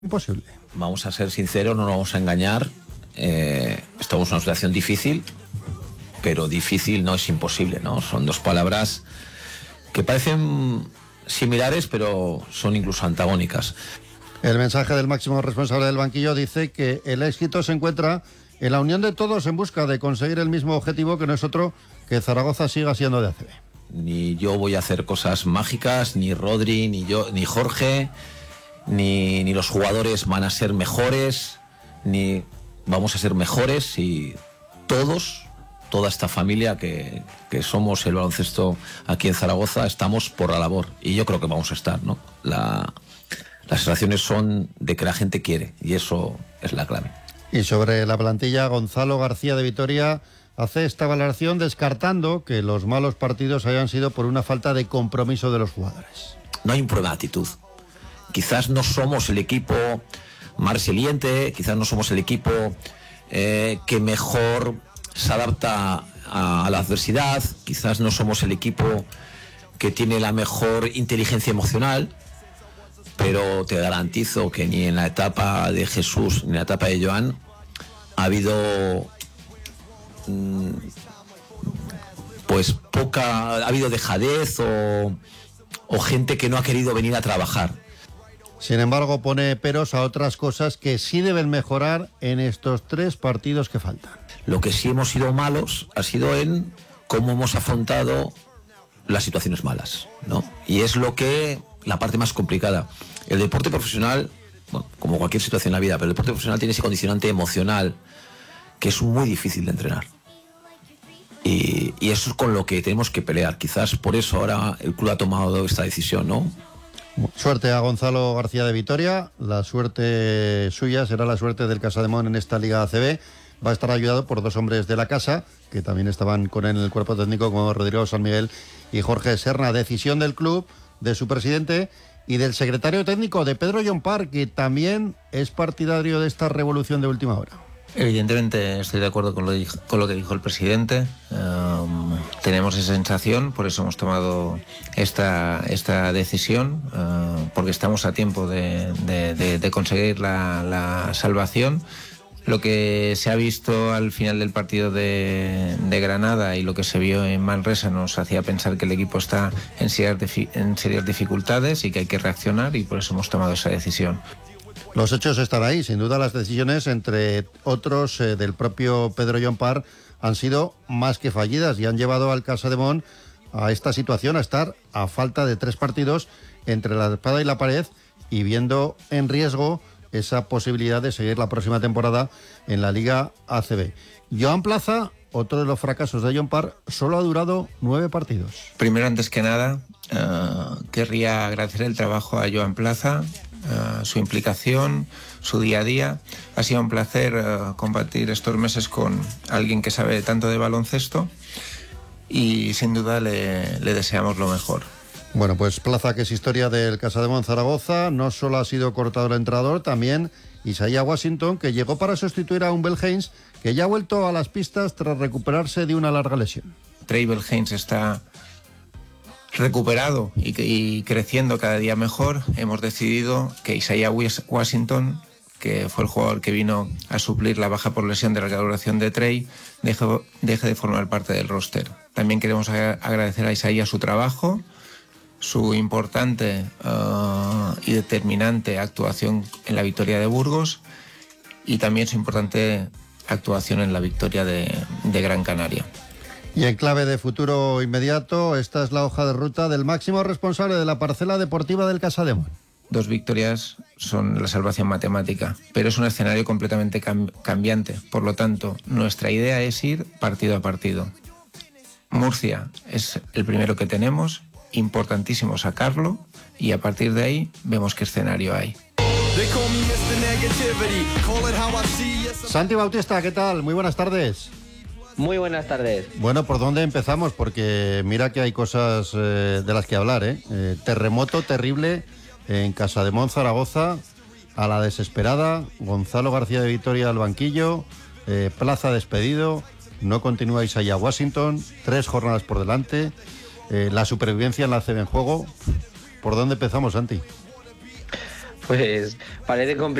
Imposible. Vamos a ser sinceros, no nos vamos a engañar. Estamos en una situación difícil, pero difícil no es imposible, ¿no? Son dos palabras que parecen similares, pero son incluso antagónicas. El mensaje del máximo responsable del banquillo dice que el éxito se encuentra en la unión de todos en busca de conseguir el mismo objetivo, que no es otro que Zaragoza siga siendo de ACB. Ni yo voy a hacer cosas mágicas, ni Rodri, ni yo, ni Jorge, ni los jugadores van a ser mejores, ni vamos a ser mejores, y toda esta familia que somos el baloncesto aquí en Zaragoza, estamos por la labor, y yo creo que vamos a estar, ¿no? Las sensaciones son de que la gente quiere, y eso es la clave. Y sobre la plantilla, Gonzalo García de Vitoria hace esta valoración descartando que los malos partidos hayan sido por una falta de compromiso de los jugadores. No hay un problema de actitud. Quizás no somos el equipo más resiliente, quizás no somos el equipo que mejor se adapta a la adversidad, quizás no somos el equipo que tiene la mejor inteligencia emocional, pero te garantizo que ni en la etapa de Jesús ni en la etapa de Joan ha habido ha habido dejadez o gente que no ha querido venir a trabajar. Sin embargo, pone peros a otras cosas que sí deben mejorar en estos 3 partidos que faltan. Lo que sí hemos sido malos ha sido en cómo hemos afrontado las situaciones malas, ¿no? Y es la parte más complicada. El deporte profesional, bueno, como cualquier situación en la vida, pero el deporte profesional tiene ese condicionante emocional que es muy difícil de entrenar. Y eso es con lo que tenemos que pelear. Quizás por eso ahora el club ha tomado esta decisión, ¿no? Suerte a Gonzalo García de Vitoria. La suerte suya será la suerte del Casademón en esta Liga ACB. Va a estar ayudado por 2 hombres de la casa, que también estaban con él en el cuerpo técnico, como Rodrigo San Miguel y Jorge Serna. Decisión del club, de su presidente y del secretario técnico, de Pedro Llompart, que también es partidario de esta revolución de última hora. Evidentemente estoy de acuerdo con lo que dijo el presidente. Tenemos esa sensación, por eso hemos tomado esta decisión, porque estamos a tiempo de conseguir la salvación. Lo que se ha visto al final del partido de Granada y lo que se vio en Manresa nos hacía pensar que el equipo está en serias dificultades y que hay que reaccionar, y por eso hemos tomado esa decisión. Los hechos están ahí, sin duda. Las decisiones, entre otros del propio Pedro Llompart, han sido más que fallidas y han llevado al Casademón a esta situación, a estar a falta de 3 partidos entre la espada y la pared, y viendo en riesgo esa posibilidad de seguir la próxima temporada en la Liga ACB. Joan Plaza, otro de los fracasos de Llompart, solo ha durado 9 partidos. Primero, antes que nada, querría agradecer el trabajo a Joan Plaza, su implicación, su día a día. Ha sido un placer compartir estos meses con alguien que sabe tanto de baloncesto, y sin duda le deseamos lo mejor. Bueno, pues Plaza, que es historia del Casademón Zaragoza, no solo ha sido cortado el entrenador, también Isaiah Washington, que llegó para sustituir a un Bell Haynes, que ya ha vuelto a las pistas tras recuperarse de una larga lesión. Trey Bell Haynes está recuperado y creciendo cada día mejor. Hemos decidido que Isaiah Washington, que fue el jugador que vino a suplir la baja por lesión de la duración de Trey, deje de formar parte del roster. También queremos agradecer a Isaiah su trabajo, su importante y determinante actuación en la victoria de Burgos, y también su importante actuación en la victoria de Gran Canaria. Y en clave de futuro inmediato, esta es la hoja de ruta del máximo responsable de la parcela deportiva del Casademón. 2 victorias son la salvación matemática, pero es un escenario completamente cambiante. Por lo tanto, nuestra idea es ir partido a partido. Murcia es el primero que tenemos, importantísimo sacarlo, y a partir de ahí vemos qué escenario hay. Santi Bautista, ¿qué tal? Muy buenas tardes. Muy buenas tardes. Bueno, ¿por dónde empezamos? Porque mira que hay cosas de las que hablar, ¿eh? Terremoto terrible en Casademón Zaragoza, a la desesperada. Gonzalo García de Vitoria al banquillo, Plaza despedido, no continúa Isaiah Washington, 3 jornadas por delante, la supervivencia en la ACB en juego. ¿Por dónde empezamos, Santi? Pues parece complicado.